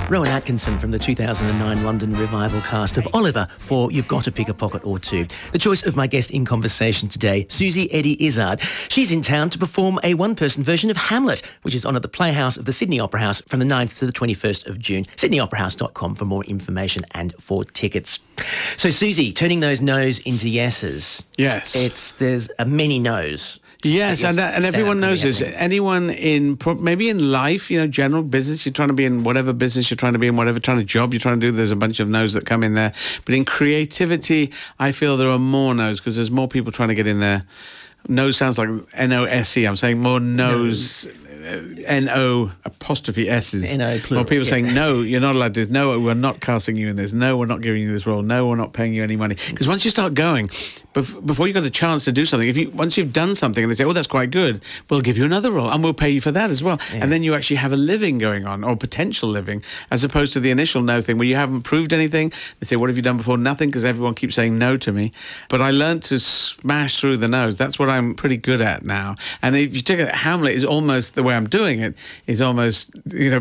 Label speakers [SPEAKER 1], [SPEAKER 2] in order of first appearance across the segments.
[SPEAKER 1] Rowan Atkinson from the 2009 London revival cast of Oliver for You've Got to Pick a Pocket or Two. The choice of my guest in conversation today, Susie Eddy-Izzard. She's in town to perform a one-person version of Hamlet, which is on at the Playhouse of the Sydney Opera House from the 9th to the 21st of June. sydneyoperahouse.com for more information and for tickets. So, Susie, turning those no's into yeses.
[SPEAKER 2] Yes.
[SPEAKER 1] There's a many no's.
[SPEAKER 2] Yes, and everyone knows this. Anyone maybe in life, general business, you're trying to be in whatever business you're trying to be in, whatever kind of job you're trying to do, there's a bunch of no's that come in there. But in creativity, I feel there are more no's because there's more people trying to get in there. No sounds like N-O-S-E. I'm saying more no's. N-O apostrophe S's.
[SPEAKER 1] N-O plural.
[SPEAKER 2] Or people saying, no, you're not allowed to do this. No, we're not casting you in this. No, we're not giving you this role. No, we're not paying you any money. Because once you start going, before you got the chance to do something, once you've done something and they say, oh, that's quite good, we'll give you another role and we'll pay you for that as well. Yeah. And then you actually have a living going on, or potential living, as opposed to the initial no thing where you haven't proved anything. They say, what have you done before? Nothing, because everyone keeps saying no to me. But I learned to smash through the no's. That's what I'm pretty good at now. And if you take it, Hamlet is almost the way I'm doing it is almost,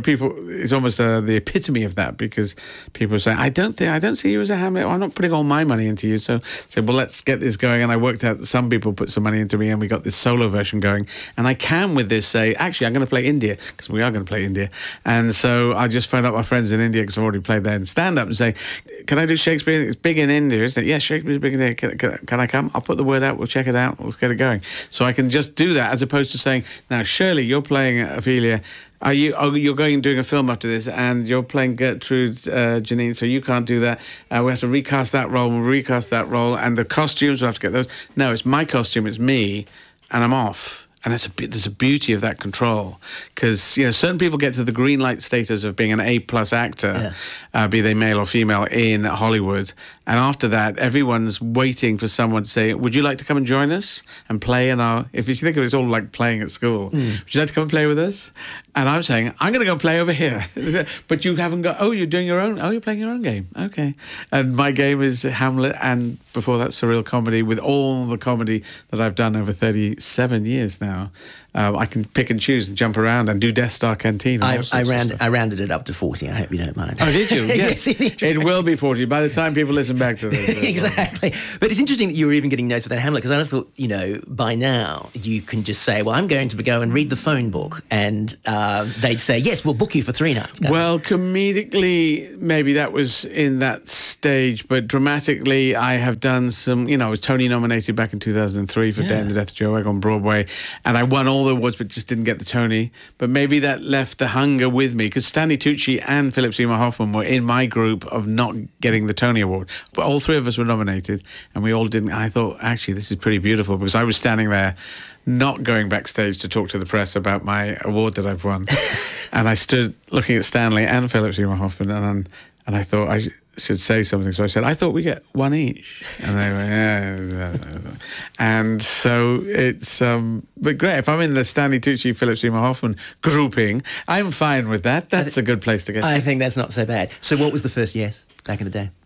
[SPEAKER 2] it's almost the epitome of that, because people say, I don't see you as a Hamlet. I'm not putting all my money into you. So well, let's get this going. And I worked out that some people put some money into me and we got this solo version going. And I can with this say, actually, I'm going to play India, because we are going to play India. And so I just phoned up my friends in India, because I've already played there, and stand up and say, can I do Shakespeare? It's big in India, isn't it? Yes, Shakespeare's big in India. Can I come? I'll put the word out. We'll check it out. Let's get it going. So I can just do that, as opposed to saying, now, Shirley, you're playing Ophelia. You're doing a film after this, and you're playing Gertrude Janine, so you can't do that. We have to recast that role. We'll recast that role, and the costumes, we'll have to get those. No, it's my costume. It's me, and I'm off. And there's a beauty of that control, because certain people get to the green light status of being an A+ actor, be they male or female, in Hollywood, and after that, everyone's waiting for someone to say, "Would you like to come and join us and play in our?" If you think of it, it's all like playing at school. Would you like to come and play with us? And I'm saying, I'm going to go play over here. But you haven't got. Oh, you're doing your own. Oh, you're playing your own game. Okay. And my game is Hamlet, and before that, surreal comedy, with all the comedy that I've done over 37 years now. I can pick and choose and jump around and do Death Star Canteen.
[SPEAKER 1] I rounded it up to 40. I hope you don't mind.
[SPEAKER 2] Oh, did you?
[SPEAKER 1] Yes.
[SPEAKER 2] It will be 40 by the time people listen back to this.
[SPEAKER 1] Exactly. But it's interesting that you were even getting notes with that Hamlet, because I thought, by now you can just say, well, I'm going to go and read the phone book, and they'd say, yes, we'll book you for 3 nights.
[SPEAKER 2] Well, comedically, maybe that was in that stage, but dramatically, I have done some, I was Tony nominated back in 2003 for Day and the Death of Joe Egg on Broadway, and I won all the awards, but just didn't get the Tony. But maybe that left the hunger with me, because Stanley Tucci and Philip Seymour Hoffman were in my group of not getting the Tony Award. But all 3 of us were nominated, and we all didn't. And I thought, actually, this is pretty beautiful, because I was standing there not going backstage to talk to the press about my award that I've won. And I stood looking at Stanley and Philip Seymour Hoffman, and I thought I should say something. So I said, I thought we get 1 each. And they were, yeah. And so it's, but great. If I'm in the Stanley Tucci, Philip Seymour Hoffman grouping, I'm fine with that. That's a good place to get.
[SPEAKER 1] I think that's not so bad. So what was the first yes back in the day?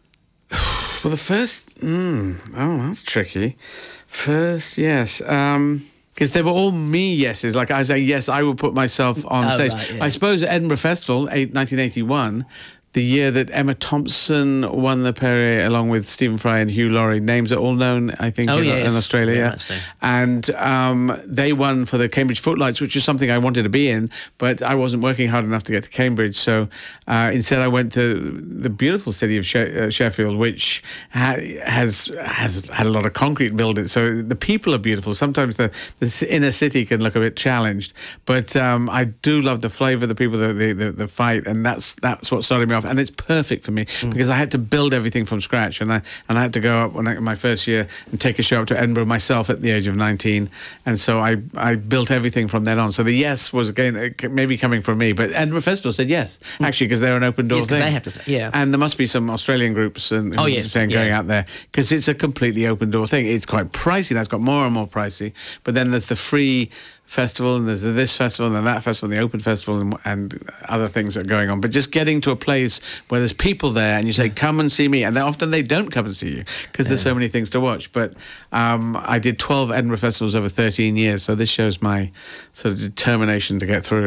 [SPEAKER 2] Well, the first, that's tricky. First yes. Because they were all me yeses. Like I say, yes, I will put myself on stage.
[SPEAKER 1] Right, yeah.
[SPEAKER 2] I suppose at Edinburgh Festival, 1981, the year that Emma Thompson won the Perrier along with Stephen Fry and Hugh Laurie. Names are all known, I think, in Australia. Yeah. So. And they won for the Cambridge Footlights, which is something I wanted to be in, but I wasn't working hard enough to get to Cambridge. So instead I went to the beautiful city of Sheffield, which has had a lot of concrete built in. So the people are beautiful. Sometimes the inner city can look a bit challenged, but I do love the flavour, the people, the fight, and that's what started me off. And it's perfect for me because I had to build everything from scratch, and I had to go up my first year and take a show up to Edinburgh myself at the age of 19, and so I built everything from then on. So the yes was again maybe coming from me, but Edinburgh Festival said yes, actually, because they're an open door thing.
[SPEAKER 1] They have to say, yeah.
[SPEAKER 2] And there must be some Australian groups saying going out there, because it's a completely open door thing. It's quite pricey. That's got more and more pricey. But then there's the free festival, and there's this festival, and then that festival, and the open festival, and other things that are going on. But just getting to a place where there's people there, and you say, come and see me, and then often they don't come and see you because there's so many things to watch. But I did 12 Edinburgh festivals over 13 years, so this shows my sort of determination to get through.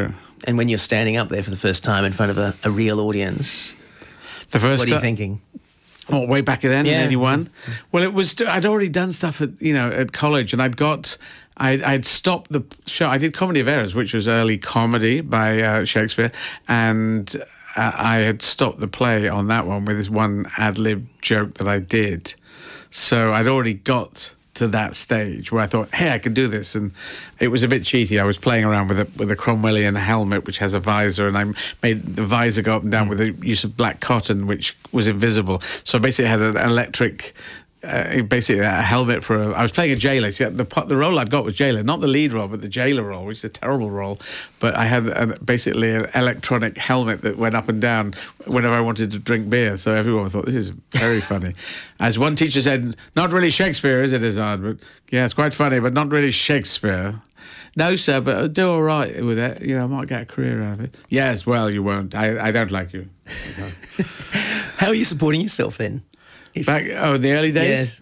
[SPEAKER 1] And when you're standing up there for the first time in front of a real audience,
[SPEAKER 2] The first
[SPEAKER 1] what are you thinking?
[SPEAKER 2] Oh, way back then,
[SPEAKER 1] Yeah.
[SPEAKER 2] in '81. Well, it was. I'd already done stuff at college, and I'd stopped the show. I did Comedy of Errors, which was early comedy by Shakespeare, and I had stopped the play on that one with this one ad lib joke that I did. So I'd already got to that stage where I thought, hey, I could do this, and it was a bit cheaty. I was playing around with a Cromwellian helmet which has a visor, and I made the visor go up and down with the use of black cotton, which was invisible. So basically, I had an electric. Basically, a helmet I was playing a jailer. See, the role I'd got was jailer, not the lead role, but the jailer role, which is a terrible role. But I had basically an electronic helmet that went up and down whenever I wanted to drink beer. So everyone thought, this is very funny. As one teacher said, not really Shakespeare, is it, Izzard? But yeah, it's quite funny, but not really Shakespeare. No, sir, but I'll do all right with it. I might get a career out of it. Yes, well, you won't. I don't like you.
[SPEAKER 1] How are you supporting yourself then?
[SPEAKER 2] Back in the early days,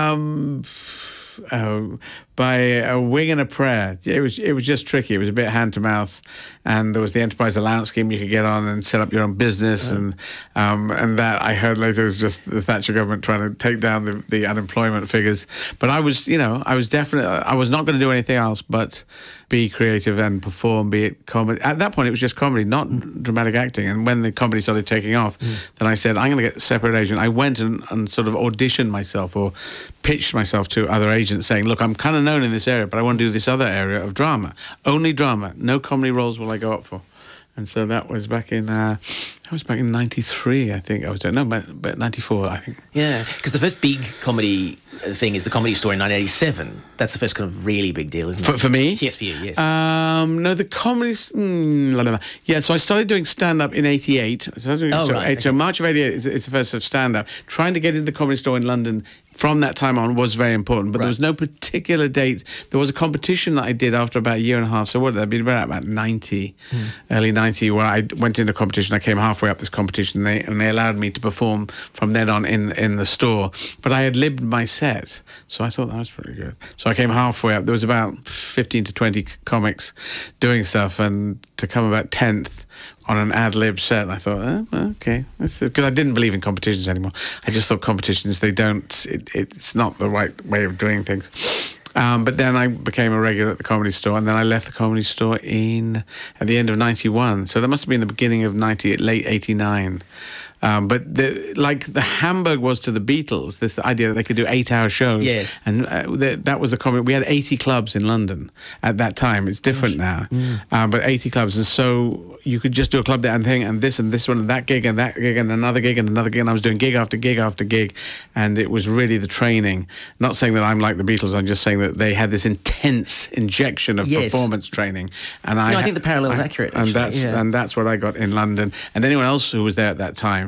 [SPEAKER 2] by a wing and a prayer. It was just tricky. It was a bit hand to mouth, and there was the enterprise allowance scheme you could get on and set up your own business, and that I heard later was just the Thatcher government trying to take down the unemployment figures. But I was definitely I was not going to do anything else but be creative and perform, be it comedy. At that point, it was just comedy, not dramatic acting. And when the comedy started taking off, then I said, I'm going to get a separate agent. I went and sort of auditioned myself or pitched myself to other agents saying, look, I'm kind of known in this area, but I want to do this other area of drama. Only drama. No comedy roles will I go up for. And so that was back in, '93, I think I was doing. No, but '94, I think.
[SPEAKER 1] Yeah, because the first big comedy thing is the Comedy Store in 1987. That's the first kind of really big deal, isn't it?
[SPEAKER 2] For me?
[SPEAKER 1] Yes, for you, yes.
[SPEAKER 2] No, the comedies... Yeah, so I started doing stand-up in '88. So March of '88 is the first of stand-up. Trying to get into the Comedy Store in London from that time on was very important, but there was no particular date. There was a competition that I did after about a year and a half. So what, that'd been about 90, early 90, where I went into a competition. I came halfway up this competition, and they allowed me to perform from then on in the store. But I had libbed my set, so I thought that was pretty good. So I came halfway up. There was about 15 to 20 comics doing stuff, and to come about 10th on an ad-lib set, I thought, okay. Because I didn't believe in competitions anymore. I just thought competitions, it's not the right way of doing things. But then I became a regular at the Comedy Store, and then I left the Comedy Store at the end of '91. So that must have been the beginning of late '89. But the Hamburg was to the Beatles, this idea that they could do 8-hour shows.
[SPEAKER 1] Yes.
[SPEAKER 2] And that was the comment. We had 80 clubs in London at that time. It's different now. But 80 clubs. And so you could just do a club and thing, and this one, and that gig, and another gig, and another gig. And I was doing gig after gig after gig. And it was really the training. Not saying that I'm like the Beatles, I'm just saying that they had this intense injection of performance training. And I think
[SPEAKER 1] the parallel is accurate, actually.
[SPEAKER 2] And that's what I got in London. And anyone else who was there at that time